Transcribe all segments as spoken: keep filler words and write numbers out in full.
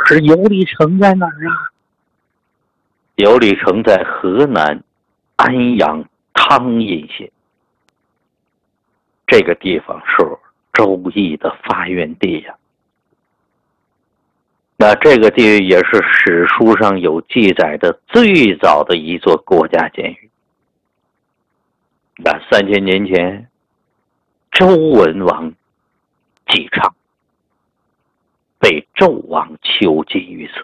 师，游历城在哪儿啊？游历城在河南安阳汤阴县。这个地方是周易的发源地呀、啊。那这个地也是史书上有记载的最早的一座国家监狱。那三千年前，周文王姬昌被纣王囚禁于此。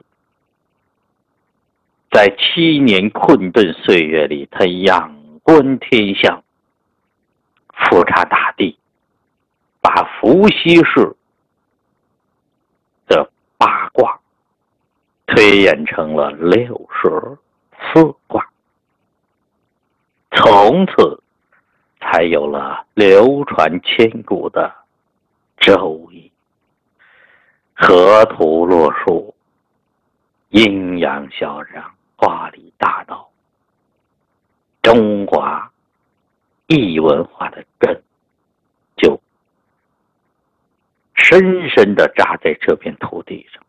在七年困顿岁月里，他仰观天象，俯察大地，把伏羲氏的八卦推演成了六十四卦，从此才有了流传千古的周易。河图洛书，阴阳小让，华丽大道，中华异文化的根就深深地扎在这片土地上。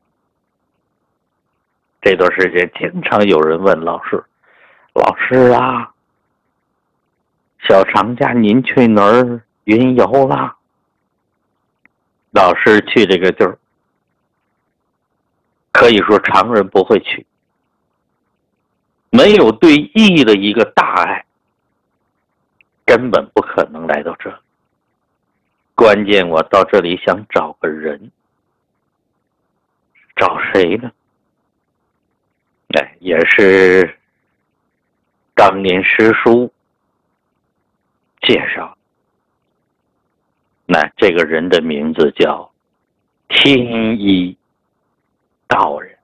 这段时间经常有人问老师，老师啊，小长假您去哪儿云游啦？老师去这个地儿，可以说常人不会去，没有对义的一个大爱，根本不可能来到这里。关键我到这里想找个人，找谁呢？哎，也是当年师叔介绍。那这个人的名字叫天一道人。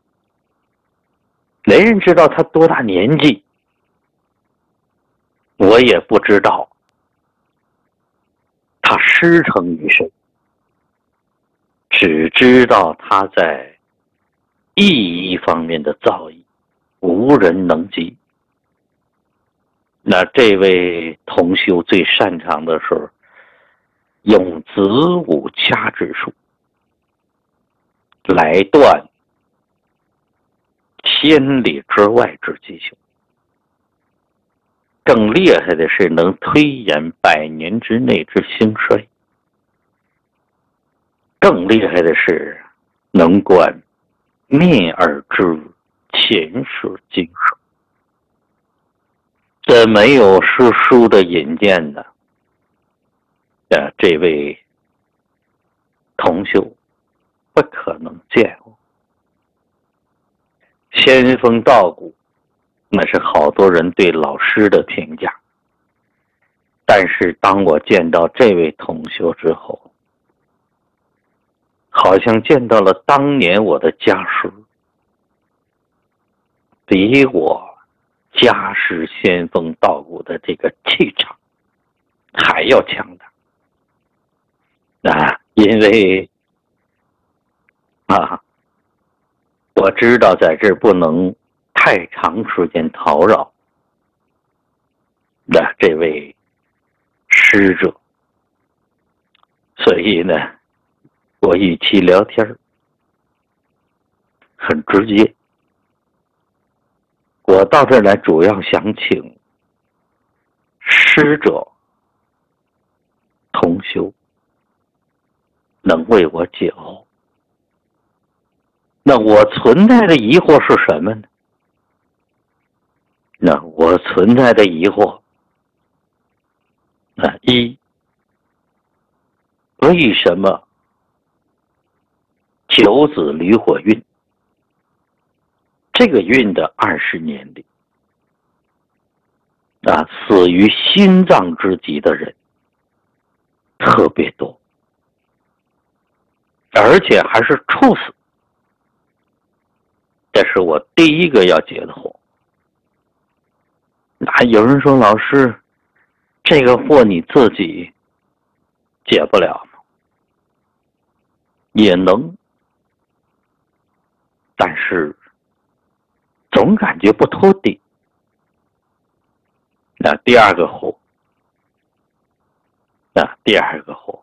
没人知道他多大年纪，我也不知道他师承于谁，只知道他在艺艺方面的造诣无人能及。那这位同修最擅长的是用子午掐指术来断千里之外之吉凶，更厉害的是能推演百年之内之兴衰，更厉害的是能观面而知前世今生。这没有师叔的引荐的，啊，这位同修不可能见过。仙风道骨，那是好多人对老师的评价。但是当我见到这位同修之后，好像见到了当年我的家师，比我家师仙风道骨的这个气场还要强大啊！因为啊，我知道在这儿不能太长时间叨扰那这位师者，所以呢，我与其聊天很直接。我到这儿来主要想请师者同修能为我解惑。那我存在的疑惑是什么呢？那我存在的疑惑，那一，为什么九子离火运这个运的二十年里，啊，死于心脏之疾的人特别多，而且还是猝死。这是我第一个要解的惑。那有人说，老师，这个惑你自己解不了吗？也能，但是总感觉不托底。那第二个惑，那第二个惑，